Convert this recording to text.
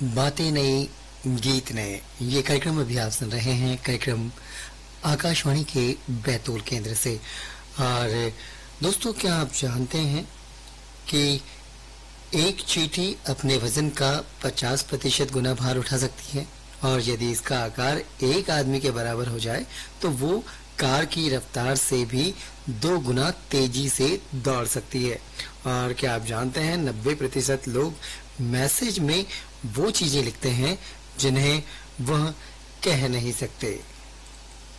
बातें नई, गीत नए, ये कार्यक्रम अभी आप सुन रहे हैं। कार्यक्रम आकाशवाणी के बैतूल केंद्र से। और दोस्तों, क्या आप जानते हैं कि एक चींटी अपने वजन का 50% गुना भार उठा सकती है, और यदि इसका आकार एक आदमी के बराबर हो जाए तो वो कार की रफ्तार से भी 2 गुना तेजी से दौड़ सकती है। और क्या आप जानते हैं 90% लोग मैसेज में वो चीजें लिखते हैं जिन्हें वह कह नहीं सकते।